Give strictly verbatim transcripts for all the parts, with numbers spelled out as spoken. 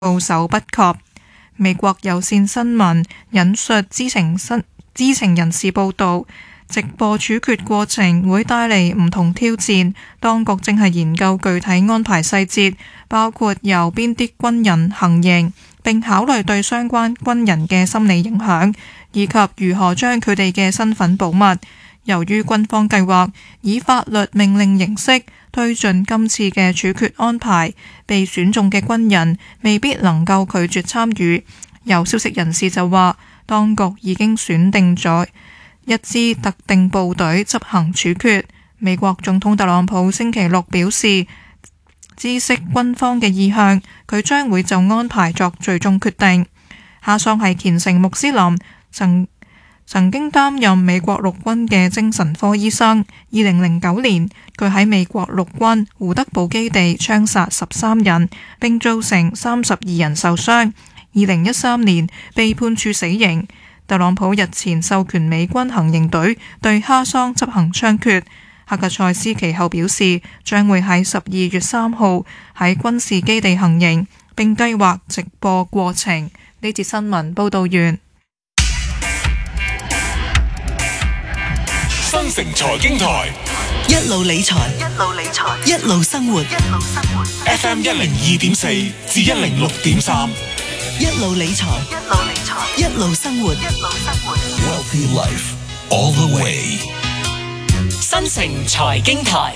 措手不及。美國有線新聞引述知情新知情人士報道，直播處決過程會帶嚟唔同挑戰，當局正係研究具體安排細節，包括由邊啲軍人行刑，並考慮對相關軍人嘅心理影響，以及如何將佢哋嘅身份保密。由於軍方計劃以法律命令形式推進今次嘅處決安排，被選中嘅軍人未必能夠拒絕參與。有消息人士就話，當局已經選定咗一支特定部隊執行處決。美國總統特朗普星期六表示，知悉軍方嘅意向，佢將會就安排作最終決定。哈桑係虔誠穆斯林，曾曾經擔任美國陸軍嘅精神科醫生。二零零九年，佢喺美國陸軍胡德堡基地槍殺十三人，並造成三十二人受傷。二零一三年被判處死刑。特朗普日前授權美軍行刑隊對哈桑執行槍決。哈格塞斯其後表示，將會喺十二月三號喺軍事基地行刑，並計劃直播過程。呢節新聞報道完。 新城財經台一路理財，一路理財，一路生活，一路生活。 F M 一零二點四至一零六點三， 一路理財，一路理財，一路生活，一路生活。 Wealthy Life all the way。 新城財經台，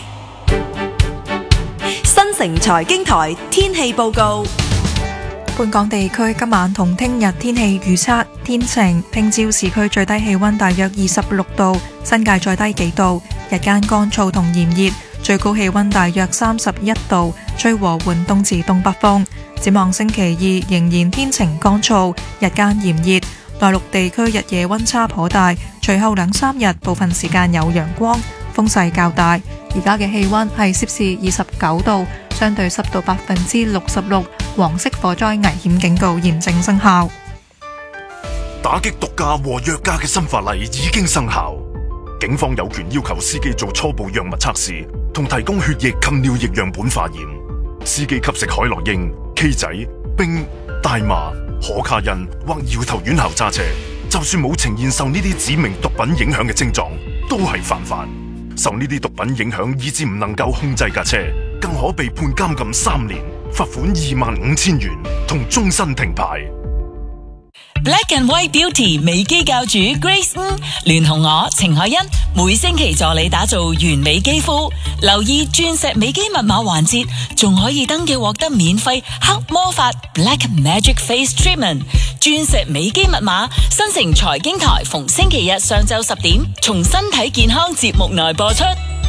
新城財經台天氣報告。 本港地區今晚同聽日天氣預測天晴，聽朝市區最低氣溫大約二十六度，新界再低幾度，日間乾燥同炎熱，最高氣溫大約三十一度，吹和緩東至東北風。展望星期二仍然天晴乾燥，日間炎熱，內陸地區日夜溫差頗大，隨後兩三日部分時間有陽光，風勢較大。而家嘅氣溫係攝氏二十九度，相對濕度百分之六十六，黃色火災危險警告現正生效。 打擊毒駕和藥駕嘅新法例已經生效，警方有權要求司機做初步藥物測試，同提供血液及尿液樣本化驗。司機吸食海洛因、K 仔、冰、大麻、可卡因或搖頭丸後揸車，就算冇呈現受呢啲指明毒品影響嘅症狀，都係犯法。受呢啲毒品影響以致唔能夠控制架車，更可被判監禁三年、罰款二萬五千元同終身停牌。 Black and White Beauty 美肌教主 Grace 吳聯同我程海欣每星期助你打造完美肌膚，留意鑽石美肌密碼環節，仲可以登記獲得免費黑魔法 Black Magic Face Treatment。鑽石美肌密碼，新城財經台逢星期日上晝十點，從身體健康節目內播出。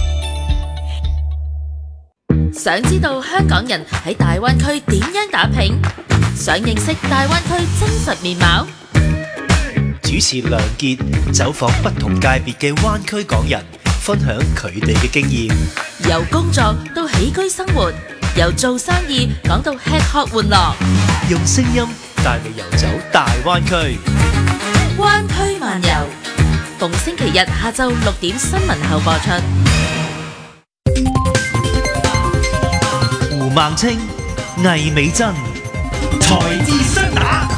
想知道香港人喺大灣區點樣打拼？想認識大灣區真實面貌？ 主持梁傑走訪不同界別嘅灣區港人，分享佢哋嘅經驗。 由工作到起居生活，由做生意講到吃喝玩樂， 用聲音帶你遊走大灣區。 灣區漫遊，逢星期日下晝六點新聞後播出。 胡孟青、魏美珍， 財智雙打。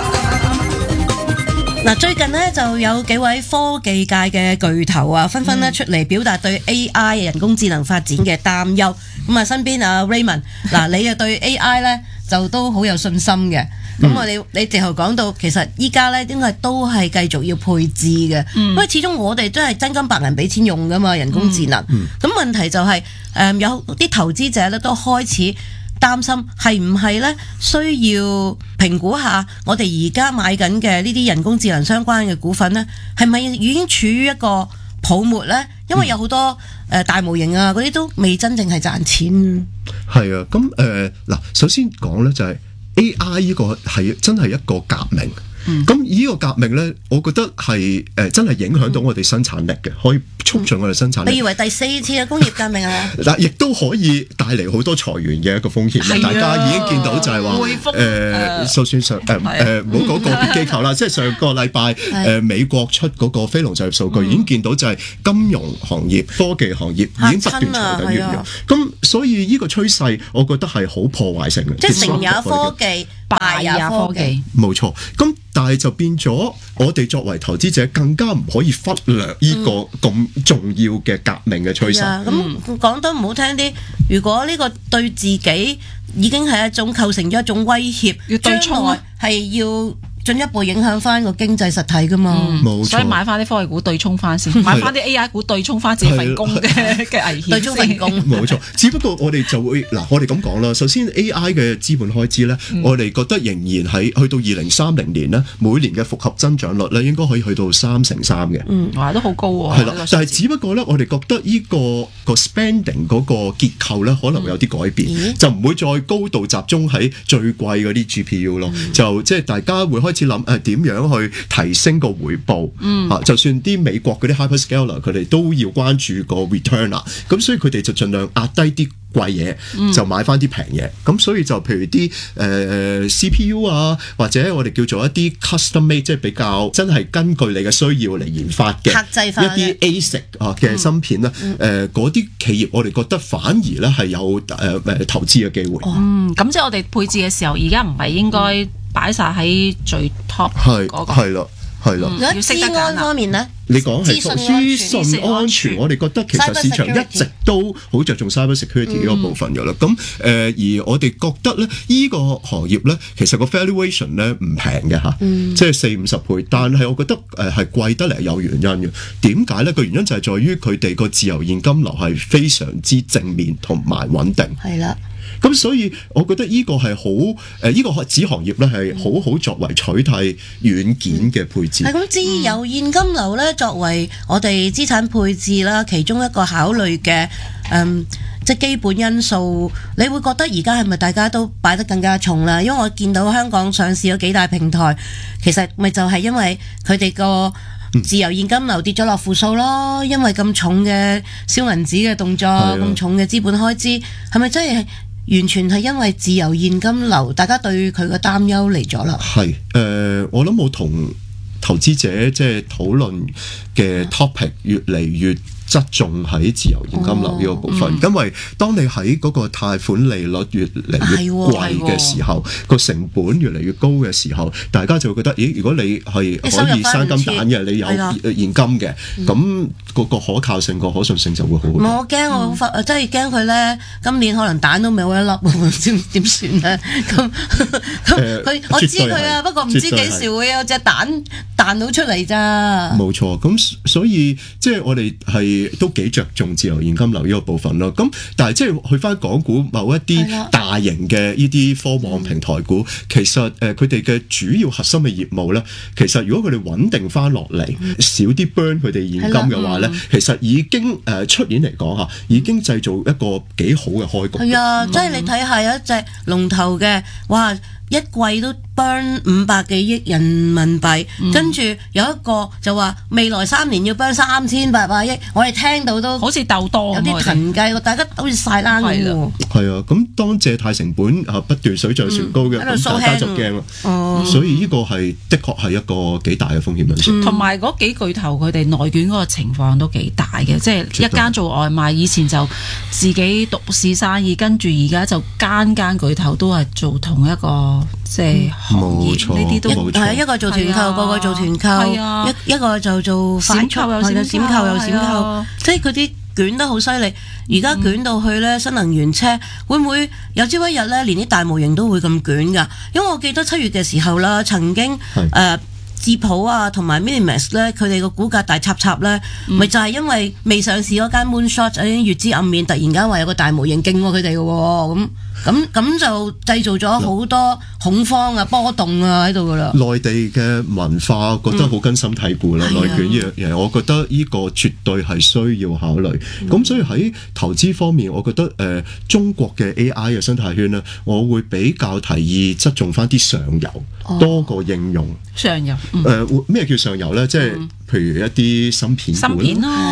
嗱，最近呢就有幾位科技界嘅巨頭啊，紛紛咧出嚟表達對 A I 人工智能發展嘅擔憂。咁啊，身邊啊 Raymond， 嗱你啊對 A I 咧就都好有信心嘅。咁我哋你直頭講到，其實依家咧應該都係繼續要配置嘅，因為始終我哋都係真金白銀俾錢用噶嘛，人工智能。咁、嗯嗯、問題就係、是、誒、呃、有啲投資者咧都開始擔心係唔係咧需要評估下我哋而家買緊嘅呢啲人工智能相關嘅股份咧，係咪已經處於一個泡沫咧？因為有好多誒、呃、大模型啊嗰啲都未真正係賺錢。 係啊，咁誒嗱，首先講咧就係、是。A I 呢個係真係一個革命，咁呢、嗯、個革命呢，我覺得係誒、呃、真係影響到我哋生產力嘅，可以促進我哋生產力。 你以為第四次嘅工業革命啊？ 嗱，亦都可以帶嚟好多裁員嘅一個風險。啊、大家已經見到就係話誒，就算上誒誒，唔好講個別機構啦，即係上個禮拜誒美國出嗰個非農就業數據，嗯、已經見到就係金融行業、科技行業已經不斷裁緊員。咁所以呢個趨勢，我覺得係好破壞性嘅。 即係成也科技。 拜亞科技， 冇錯。咁但係就變咗，我哋作為投資者更加唔可以忽略呢個咁重要嘅革命嘅趨勢。 咁講得唔好聽啲，如果呢個對自己已經係一種構成咗一種威脅， 要對沖啊， 係要進一步影響翻個經濟實體噶嘛， 嗯、所以買翻啲科技股對沖翻先，買翻啲 A I 股對沖翻自己份工嘅嘅危險， 對沖份工。 冇錯，只不過我哋就會嗱，我哋咁講啦。首先 A I 嘅資本開支咧，嗯、我哋覺得仍然喺去到二零三零年咧，每年嘅複合增長率咧，應該可以去到三成三嘅。 嗯，哇，都好高喎。 係啦，但係只不過咧，我哋覺得呢、這個、這個 spending 嗰個結構咧，可能會有啲改變，嗯、就唔會再高度集中喺最貴嗰啲 G P U 咯，嗯、就即係大家會開始諗誒點樣去提升個回報，嗯啊，就算啲美國嗰啲 hyperscaler 佢哋都要關注個 return 啊，咁所以佢哋就盡量壓低啲貴嘢，嗯、就買翻啲平嘢，咁所以就譬如啲誒、呃、C P U 啊，或者我哋叫做一啲 custom made， 即係比較真係根據你嘅需要嚟研發嘅客製化一啲 A S I C 啊嘅芯片咧，誒嗰啲企業我哋覺得反而咧係有誒誒、呃、投資嘅機會。 嗯，咁即係我哋配置嘅時候，而家唔係應該擺晒喺最 top 嗰、嗰個。 係啦。係啦， 如果資安方面咧， 你講係資訊安全，我哋覺得其實市場一直都好着重 cyber security 呢個部分㗎啦。咁誒、呃，而我哋覺得咧，依、這個行業咧，其實個 valuation 咧唔平嘅嚇，嗯、即係四五十倍。但係我覺得誒係貴得嚟有原因嘅。點解咧？個原因就係在於佢哋個自由現金流係非常之正面同埋穩定。 係啦。 咁所以，我覺得呢個係好誒，呢個子行業咧係好好作為取替軟件嘅配置。 係咁，自由現金流咧作為我哋資產配置啦，其中一個考慮嘅誒，即係基本因素。你會覺得而家係咪大家都擺得更加重啦？因為我見到香港上市有幾大平台，其實咪就係因為佢哋個自由現金流跌咗落負數咯，因為咁重嘅燒銀紙嘅動作，咁、啊、重嘅資本開支，係咪真係？完全係因為自由現金流，大家對佢嘅擔憂嚟咗啦。 係誒、呃，我諗我同投資者即係討論嘅 topic 越嚟越側重喺自由現金流呢個部分，哦嗯、因為當你喺嗰個貸款利率越嚟越貴嘅時候，個成本越嚟越高嘅時候，大家就會覺得，咦？如果你係可以生金蛋嘅，你有現金嘅，咁嗰個可靠性、個可信性就會好。 我驚我發，嗯、真係驚佢咧，今年可能蛋都未有一粒，點點算咧？咁咁佢我知佢啊，不過唔知幾時會有隻蛋彈到出嚟咋。 冇錯，咁所以即係我哋係。都幾着重自由現金流呢個部分咯，咁但係即係去翻港股某一啲大型嘅呢啲科網平台股，嗯、其實誒佢哋嘅主要核心嘅業務咧，其實如果佢哋穩定翻落嚟，嗯、少啲 burn 佢哋現金嘅話咧，嗯、其實已經誒出年嚟講嚇，已經製造一個幾好嘅開局。 係啊，即係你睇下有一隻龍頭嘅，哇！一季都 burn 五百幾億人民幣，嗯、跟住有一個就話未來三年要 burn 三千八百億，我哋聽到都好似鬥多， 有啲騰計，大家好似晒冷咁喎。 係啊，咁當借貸成本啊不斷水漲船高嘅，咁、嗯、大家就驚啦。哦、所以呢個係的確係一個幾大嘅風險因素。 同埋嗰幾巨頭佢哋內卷嗰個情況都幾大嘅，即係一間做外賣，以前就自己獨市生意，跟住而家就間間巨頭都係做同一個。即係行業呢啲都係啊，一個做團購，個個做團購，一一個就做閃購又閃閃購又閃購，即係佢啲捲得好犀利。而家捲到去咧，新能源車會唔會有朝一日咧，連啲大模型都會咁捲㗎？因為我記得七月嘅時候啦，曾經誒智譜啊同埋 Minimax 咧，佢哋個股價大插插咧，咪就係因為未上市嗰間 Moonshot 已經月之暗面，突然間話有個大模型勁過佢哋嘅喎咁。咁咁就製造咗好多恐慌啊、波動啊喺度噶啦。 內地嘅文化覺得好根深蒂固啦，內卷呢樣嘢，我覺得呢個絕對係需要考慮。咁、嗯、所以喺投資方面，我覺得誒、呃、中國嘅 A I 嘅生態圈咧，我會比較提議側重翻啲上游、哦、多過應用。 上游誒咩、嗯呃、叫上游咧？即係、嗯、譬如一啲芯片股啦。咁誒、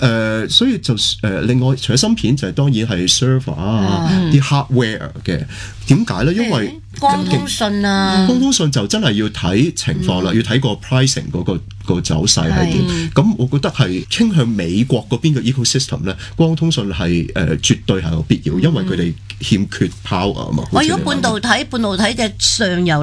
誒，所以就誒另外除咗芯片就係當然係 server 啊，啲 hardware 嘅。點解咧？因為光通訊啊， 光通訊就真係要睇情況啦，要睇個 pricing 嗰個個走勢係點。咁我覺得係傾向美國嗰邊嘅 ecosystem 咧，光通訊係誒絕對係有必要，因為佢哋欠缺 power 啊嘛。 我如果半導體半導體嘅上游。